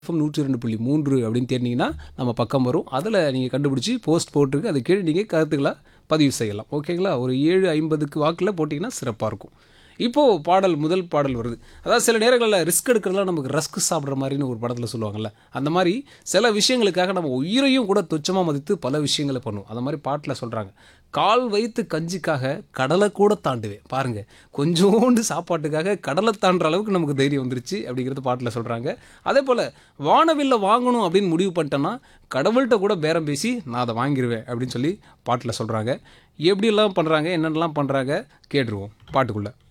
FM 102.3 அப்படின்னு தேடினீங்கன்னா நம்ம பக்கம் வரும். அதில் நீங்கள் கண்டுபிடிச்சி போஸ்ட் போட்டிருக்கு. அது கீழே நீங்கள் கருத்துக்களை பதிவு செய்யலாம். ஓகேங்களா? ஒரு 7:50க்கு வாக்கில் போட்டிங்கன்னா சிறப்பாக இருக்கும். இப்போது முதல் பாடல் வருது. அதாவது சில நேரங்களில் ரிஸ்க் எடுக்கிறதுலாம் நமக்கு ரஸ்க் சாப்பிட்ற மாதிரின்னு ஒரு படத்தில் சொல்லுவாங்கள்ல, அந்த மாதிரி சில விஷயங்களுக்காக நம்ம உயிரையும் கூட துச்சமாக மதித்து பல விஷயங்களை பண்ணுவோம். அந்த மாதிரி பாட்டில் சொல்கிறாங்க, கால் வைத்து கஞ்சிக்காக கடலை கூட தாண்டுவேன். பாருங்கள், கொஞ்சோண்டு சாப்பாட்டுக்காக கடலை தாண்டுற அளவுக்கு நமக்கு தைரியம் வந்துருச்சு அப்படிங்கிறது பாட்டில் சொல்கிறாங்க. அதே போல் வானவில்லை வாங்கணும் அப்படின்னு முடிவு பண்ணிட்டேன்னா கடவுள்கிட்ட கூட பேரம் பேசி நான் அதை வாங்கிடுவேன் அப்படின்னு சொல்லி பாட்டில் சொல்கிறாங்க. எப்படியெல்லாம் பண்ணுறாங்க, என்னென்னலாம் பண்ணுறாங்க கேட்டுருவோம் பாட்டுக்குள்ளே.